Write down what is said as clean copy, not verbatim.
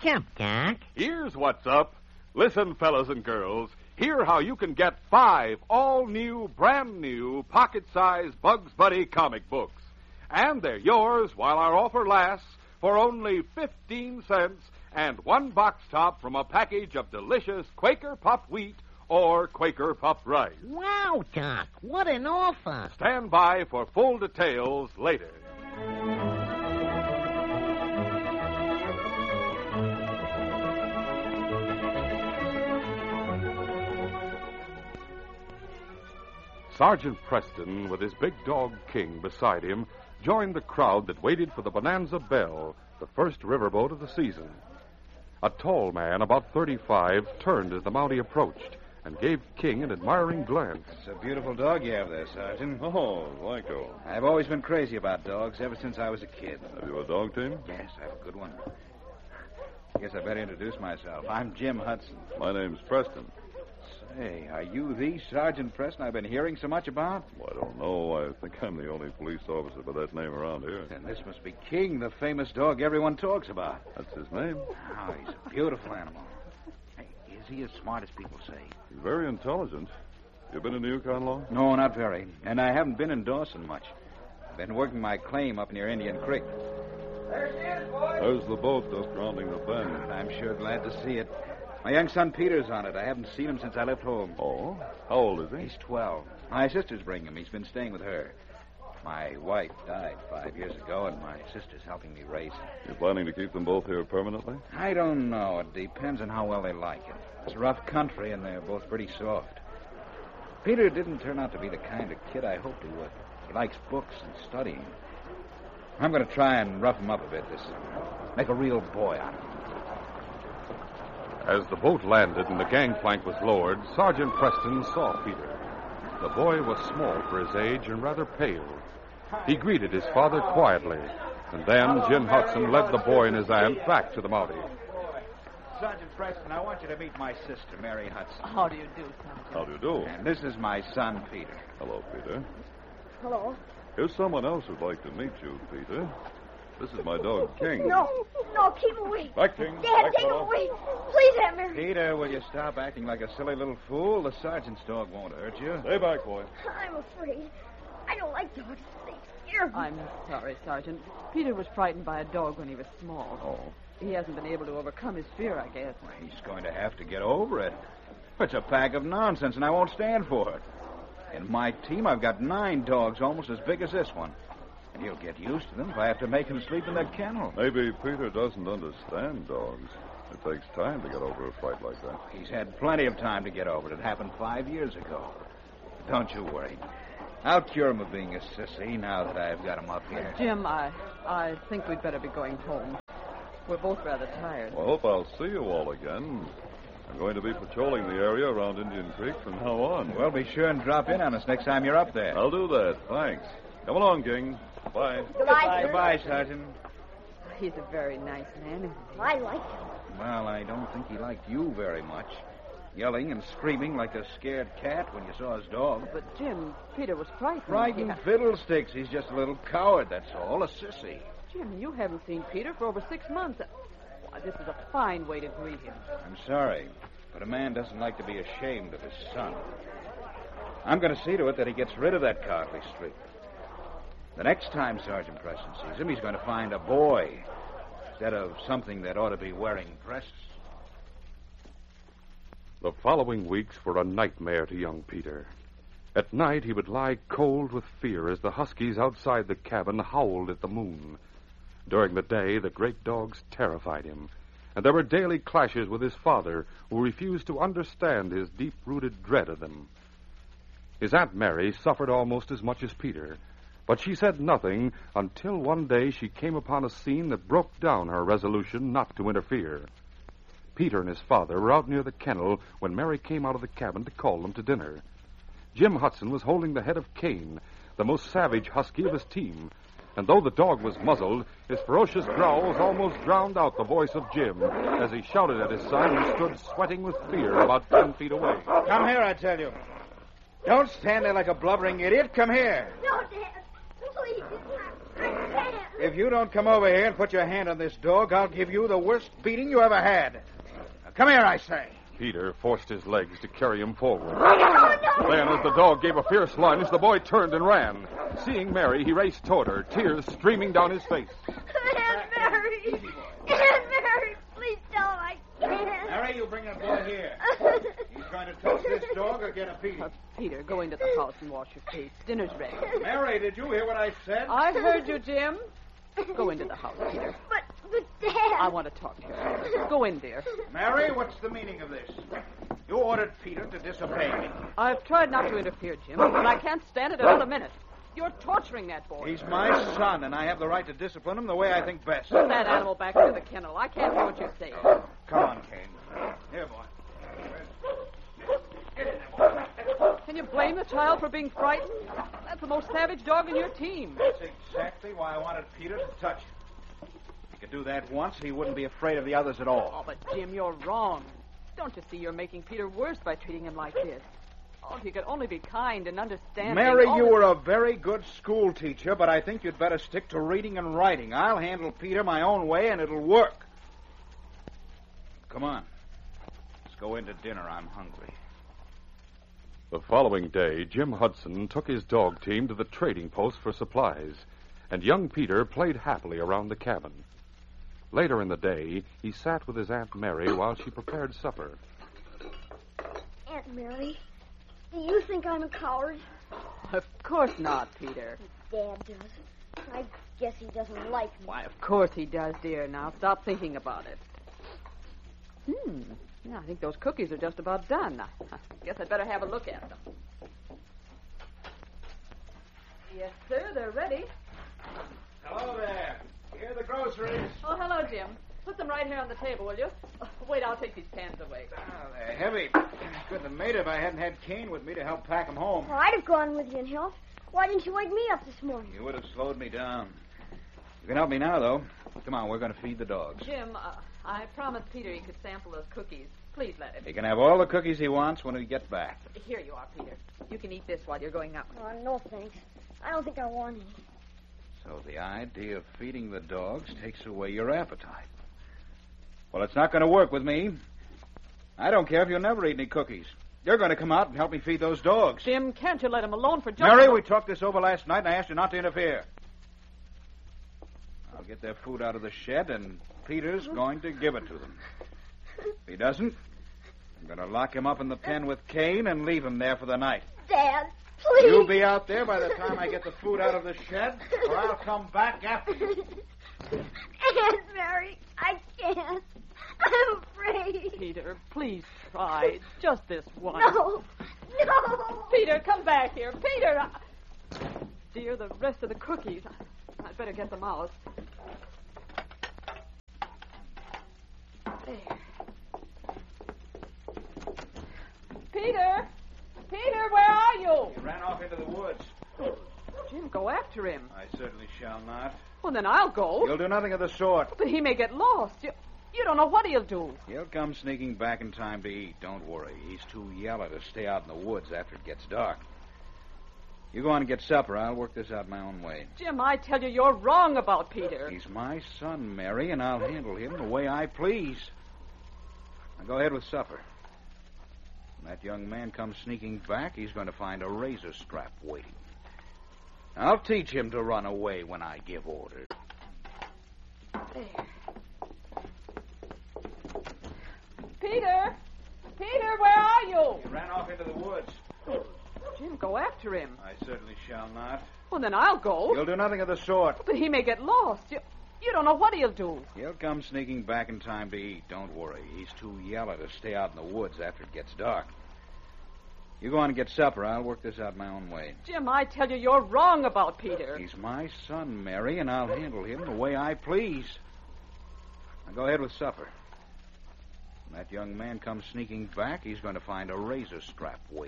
What's up, Doc? Here's what's up. Listen, fellas and girls. Hear how you can get 5 all-new, brand-new, pocket-sized Bugs Bunny comic books. And they're yours while our offer lasts for only 15 cents and 1 box top from a package of delicious Quaker Puffed Wheat or Quaker Puffed Rice. Wow, Doc, what an offer. Stand by for full details later. Sergeant Preston, with his big dog King beside him, joined the crowd that waited for the Bonanza Belle, the first riverboat of the season. A tall man, about 35, turned as the Mountie approached and gave King an admiring glance. It's a beautiful dog you have there, Sergeant. Oh, Lyco. I've always been crazy about dogs ever since I was a kid. Have you a dog team? Yes, I have a good one. I guess I better introduce myself. I'm Jim Hudson. My name's Preston. Say, are you the Sergeant Preston I've been hearing so much about? Well, I don't know. I think I'm the only police officer by that name around here. Then this must be King, the famous dog everyone talks about. That's his name. Oh, he's a beautiful animal. Hey, is he as smart as people say? He's very intelligent. You been in the Yukon long? No, not very. And I haven't been in Dawson much. I've been working my claim up near Indian Creek. There she is, boys. There's the boat just rounding the bend. I'm sure glad to see it. My young son Peter's on it. I haven't seen him since I left home. Oh? How old is he? He's 12. My sister's bringing him. He's been staying with her. My wife died 5 years ago, and my sister's helping me raise him. You planning to keep them both here permanently? I don't know. It depends on how well they like it. It's rough country, and they're both pretty soft. Peter didn't turn out to be the kind of kid I hoped he would. He likes books and studying. I'm going to try and rough him up a bit this summer. Make a real boy out of him. As the boat landed and the gangplank was lowered, Sergeant Preston saw Peter. The boy was small for his age and rather pale. He greeted his father quietly, and then Jim Hudson led the boy and his aunt back to the Mountie. Sergeant Preston, I want you to meet my sister, Mary Hudson. How do you do, Sergeant? How do you do? And this is my son, Peter. Hello, Peter. Hello. Here's someone else who'd like to meet you, Peter. This is my dog, King. No, keep away. Back, King. Dad, Back, take him fellow. away. Please, Aunt Mary. Peter, will you stop acting like a silly little fool? The sergeant's dog won't hurt you. Stay back, boy. I'm afraid. I don't like dogs. They scare me. I'm sorry, Sergeant. Peter was frightened by a dog when he was small. Oh. He hasn't been able to overcome his fear, I guess. He's going to have to get over it. It's a pack of nonsense, and I won't stand for it. In my team, I've got 9 dogs almost as big as this one. And he'll get used to them if I have to make him sleep in that kennel. Maybe Peter doesn't understand dogs. It takes time to get over a fight like that. He's had plenty of time to get over it. It happened 5 years ago. Don't you worry. I'll cure him of being a sissy now that I've got him up here. Jim, I think we'd better be going home. We're both rather tired. Well, I hope I'll see you all again. I'm going to be patrolling the area around Indian Creek from now on. Well, be sure and drop in on us next time you're up there. I'll do that. Thanks. Come along, King. Bye. Goodbye, sir. Goodbye, Sergeant. He's a very nice man, isn't he? I like him. Well, I don't think he liked you very much. Yelling and screaming like a scared cat when you saw his dog. But, Jim, Peter was frightened. Frightened Yeah. fiddlesticks. He's just a little coward, that's all. A sissy. Jim, you haven't seen Peter for over 6 months. Why, this is a fine way to greet him. I'm sorry, but a man doesn't like to be ashamed of his son. I'm going to see to it that he gets rid of that cowardly streak. The next time Sergeant Preston sees him, he's going to find a boy instead of something that ought to be wearing dresses. The following weeks were a nightmare to young Peter. At night, he would lie cold with fear as the huskies outside the cabin howled at the moon. During the day, the great dogs terrified him, and there were daily clashes with his father, who refused to understand his deep-rooted dread of them. His Aunt Mary suffered almost as much as Peter, but she said nothing until one day she came upon a scene that broke down her resolution not to interfere. Peter and his father were out near the kennel when Mary came out of the cabin to call them to dinner. Jim Hudson was holding the head of Cain, the most savage husky of his team, and though the dog was muzzled, his ferocious growls almost drowned out the voice of Jim as he shouted at his son, who stood sweating with fear about 10 feet away. Come here, I tell you. Don't stand there like a blubbering idiot. Come here. No, Dad. Please. I can't. If you don't come over here and put your hand on this dog, I'll give you the worst beating you ever had. Now, come here, I say. Peter forced his legs to carry him forward. Oh, no. Then, as the dog gave a fierce lunge, the boy turned and ran. Seeing Mary, he raced toward her, tears streaming down his face. Aunt Mary. Aunt Mary, please don't. I can't. Mary, you bring that boy here. He's going to touch this dog or get a beating. Peter, go into the house and wash your face. Dinner's ready. Mary, did you hear what I said? I heard you, Jim. Go into the house, Peter. But Dad. I want to talk to you. Go in, dear. Mary, what's the meaning of this? You ordered Peter to disobey me. I've tried not to interfere, Jim, but I can't stand it another minute. You're torturing that boy. He's my son, and I have the right to discipline him the way I think best. Put that animal back into the kennel. I can't hear what you say. Come on, Kane. Here, boy. Get in there, boy. Can you blame the child for being frightened? That's the most savage dog in your team. That's exactly why I wanted Peter to touch him. If he could do that once, he wouldn't be afraid of the others at all. Oh, but Jim, you're wrong. Don't you see you're making Peter worse by treating him like this? Oh, if you could only be kind and understanding. Mary, you were a very good school teacher, but I think you'd better stick to reading and writing. I'll handle Peter my own way, and it'll work. Come on. Let's go into dinner. I'm hungry. The following day, Jim Hudson took his dog team to the trading post for supplies, and young Peter played happily around the cabin. Later in the day, he sat with his Aunt Mary while she prepared supper. Aunt Mary, do you think I'm a coward? Of course not, Peter. Dad does. I guess he doesn't like me. Why, of course he does, dear. Now, stop thinking about it. Yeah, I think those cookies are just about done. I guess I'd better have a look at them. Yes, sir, they're ready. Hello there. Here are the groceries. Oh, hello, Jim. Put them right here on the table, will you? Wait, I'll take these pans away. They're heavy. Couldn't have made it if I hadn't had Kane with me to help pack them home. Well, I'd have gone with you and helped. Why didn't you wake me up this morning? You would have slowed me down. You can help me now, though. Come on, we're going to feed the dogs. Jim, I promised Peter he could sample those cookies. Please let him. He can have all the cookies he wants when we get back. Here you are, Peter. You can eat this while you're going out. Oh, no, thanks. I don't think I want any. So the idea of feeding the dogs takes away your appetite. Well, it's not going to work with me. I don't care if you'll never eat any cookies. You're going to come out and help me feed those dogs. Jim, can't you let him alone for just... Mary, we talked this over last night, and I asked you not to interfere. I'll get their food out of the shed, and Peter's going to give it to them. If he doesn't, I'm going to lock him up in the pen with Kane and leave him there for the night. Dad, please. You'll be out there by the time I get the food out of the shed, or I'll come back after you. Aunt Mary, I can't. I'm afraid. Peter, please try. Just this once. No. No. Peter, come back here. Peter! Dear, the rest of the cookies. I'd better get them out. There. Peter! Peter, where are you? He ran off into the woods. Jim, go after him. I certainly shall not. Well, then I'll go. You'll do nothing of the sort. But he may get lost. You don't know what he'll do. He'll come sneaking back in time to eat. Don't worry. He's too yellow to stay out in the woods after it gets dark. You go on and get supper. I'll work this out my own way. Jim, I tell you, you're wrong about Peter. He's my son, Mary, and I'll handle him the way I please. Now go ahead with supper. When that young man comes sneaking back, he's going to find a razor strap waiting. I'll teach him to run away when I give orders. There. Peter! Peter, where are you? He ran off into the woods. Jim, go after him. I certainly shall not. Well, then I'll go. You'll do nothing of the sort. But he may get lost. You don't know what he'll do. He'll come sneaking back in time to eat. Don't worry. He's too yellow to stay out in the woods after it gets dark. You go on and get supper. I'll work this out my own way. Jim, I tell you, you're wrong about Peter. He's my son, Mary, and I'll handle him the way I please. Now go ahead with supper. When that young man comes sneaking back, he's going to find a razor strap waiting.